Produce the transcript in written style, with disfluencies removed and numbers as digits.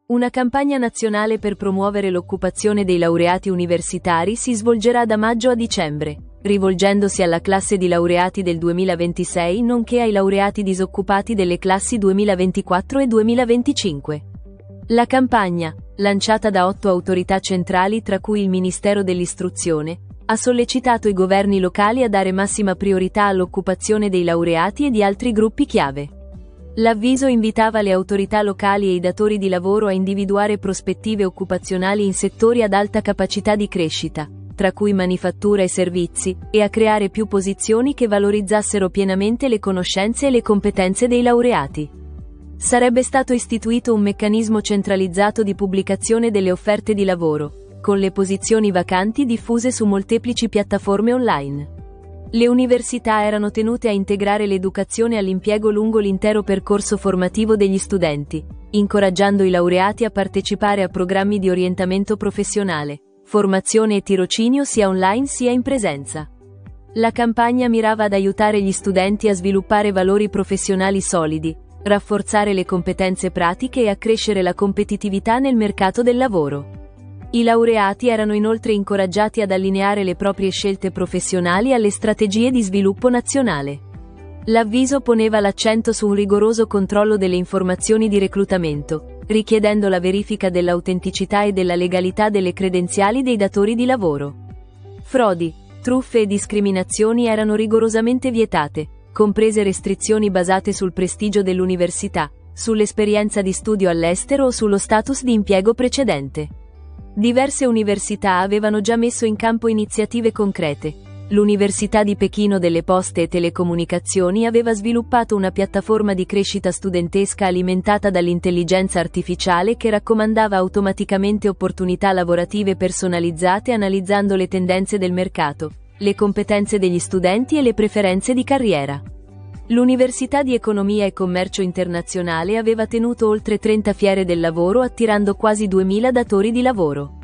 Una campagna nazionale per promuovere l'occupazione dei laureati universitari si svolgerà da maggio a dicembre, rivolgendosi alla classe di laureati del 2026 nonché ai laureati disoccupati delle classi 2024 e 2025. La campagna, lanciata da 8 autorità centrali tra cui il Ministero dell'Istruzione, ha sollecitato i governi locali a dare massima priorità all'occupazione dei laureati e di altri gruppi chiave. L'avviso invitava le autorità locali e i datori di lavoro a individuare prospettive occupazionali in settori ad alta capacità di crescita, tra cui manifattura e servizi, e a creare più posizioni che valorizzassero pienamente le conoscenze e le competenze dei laureati. Sarebbe stato istituito un meccanismo centralizzato di pubblicazione delle offerte di lavoro, con le posizioni vacanti diffuse su molteplici piattaforme online. Le università erano tenute a integrare l'educazione all'impiego lungo l'intero percorso formativo degli studenti, incoraggiando i laureati a partecipare a programmi di orientamento professionale, formazione e tirocinio sia online sia in presenza. La campagna mirava ad aiutare gli studenti a sviluppare valori professionali solidi, rafforzare le competenze pratiche e accrescere la competitività nel mercato del lavoro. I laureati erano inoltre incoraggiati ad allineare le proprie scelte professionali alle strategie di sviluppo nazionale. L'avviso poneva l'accento su un rigoroso controllo delle informazioni di reclutamento, richiedendo la verifica dell'autenticità e della legalità delle credenziali dei datori di lavoro. Frodi, truffe e discriminazioni erano rigorosamente vietate, comprese restrizioni basate sul prestigio dell'università, sull'esperienza di studio all'estero o sullo status di impiego precedente. Diverse università avevano già messo in campo iniziative concrete. L'Università di Pechino delle Poste e Telecomunicazioni aveva sviluppato una piattaforma di crescita studentesca alimentata dall'intelligenza artificiale che raccomandava automaticamente opportunità lavorative personalizzate analizzando le tendenze del mercato, le competenze degli studenti e le preferenze di carriera. L'Università di Economia e Commercio Internazionale aveva tenuto oltre 30 fiere del lavoro attirando quasi 2000 datori di lavoro.